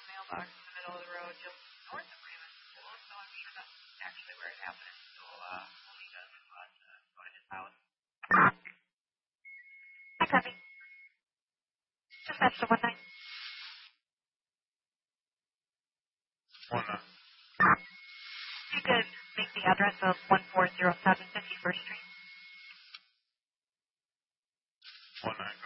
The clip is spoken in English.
mailbox in the middle of the road, just north of Raymond School, so I'm sure that's actually where it happened. So we'll meet us go to his house. Hi, Cubby. Just matched the one night. You could make the address of 1407 51st Street. One night.